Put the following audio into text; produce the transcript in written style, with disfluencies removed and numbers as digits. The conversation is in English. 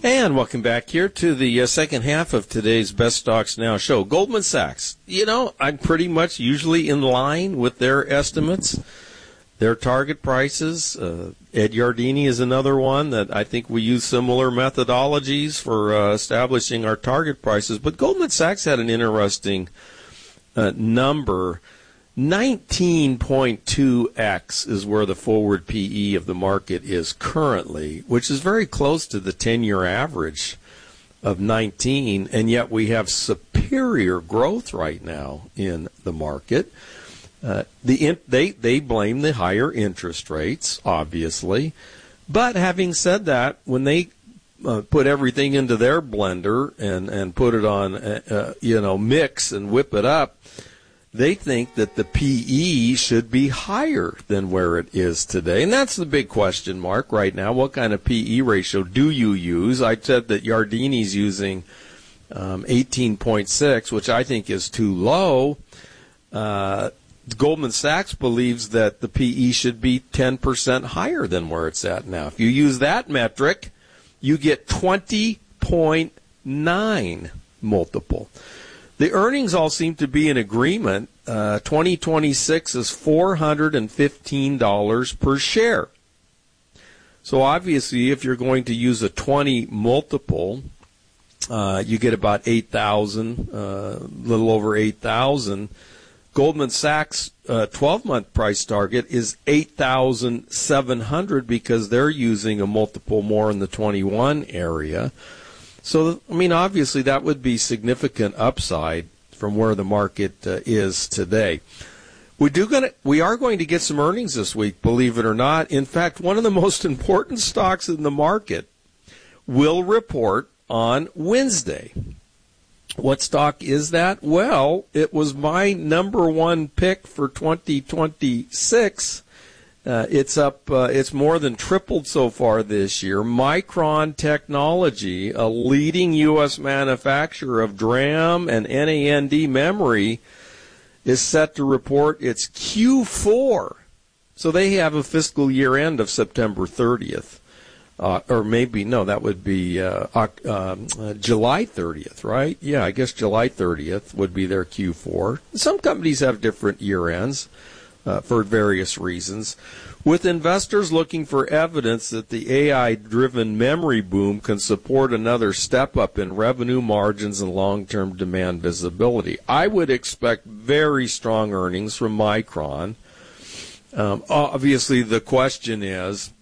And welcome back here to the second half of today's Best Stocks Now show. Goldman Sachs, I'm pretty much usually in line with their estimates, their target prices. Ed Yardeni is another one that I think we use similar methodologies for establishing our target prices. But Goldman Sachs had an interesting number. 19.2x is where the forward PE of the market is currently, which is very close to the 10-year average of 19, and yet we have superior growth right now in the market. They blame the higher interest rates, obviously, but having said that, when they put everything into their blender and put it on, mix and whip it up, they think that the PE should be higher than where it is today. And that's the big question mark right now. What kind of PE ratio do you use? I said that Yardeni's using 18.6, which I think is too low. Goldman Sachs believes that the PE should be 10% higher than where it's at now. If you use that metric, you get 20.9 multiple. The earnings all seem to be in agreement. 2026 is $415 per share. So obviously, if you're going to use a 20 multiple, you get about 8,000, a little over 8,000. Goldman Sachs' 12-month price target is 8,700 because they're using a multiple more in the 21 area. So, obviously that would be significant upside from where the market is today. We are going to get some earnings this week, believe it or not. In fact, one of the most important stocks in the market will report on Wednesday. What stock is that? Well, it was my number one pick for 2026. It's up. It's more than tripled so far this year. Micron Technology, a leading U.S. manufacturer of DRAM and NAND memory, is set to report its Q4. So they have a fiscal year end of September 30th. Or maybe, no, that would be July 30th, right? Yeah, I guess July 30th would be their Q4. Some companies have different year ends. For various reasons, with investors looking for evidence that the AI-driven memory boom can support another step up in revenue margins and long-term demand visibility. I would expect very strong earnings from Micron. Obviously, the question is,